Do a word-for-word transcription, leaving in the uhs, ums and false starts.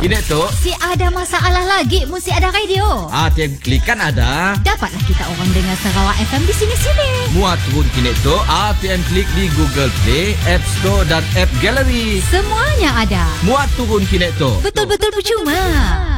Kini tu Si ada masalah lagi mesti ada radio. Ah, tiap klik kan ada. Dapatlah kita orang dengar Sarawak F M di sini-sini. Muat turun kini tu Ah, tiap klik di Google Play, App Store dan App Gallery. Semuanya ada. Muat turun kini tu Betul-betul percuma.